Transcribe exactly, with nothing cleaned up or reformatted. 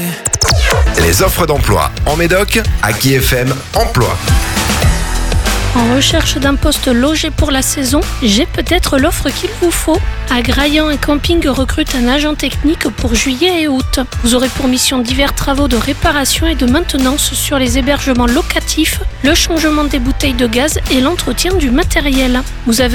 Les offres d'emploi en Médoc, à Qui F M Emploi. En recherche d'un poste logé pour la saison, j'ai peut-être l'offre qu'il vous faut. À Graillan, un camping recrute un agent technique pour juillet et août. Vous aurez pour mission divers travaux de réparation et de maintenance sur les hébergements locatifs, le changement des bouteilles de gaz et l'entretien du matériel. Vous avez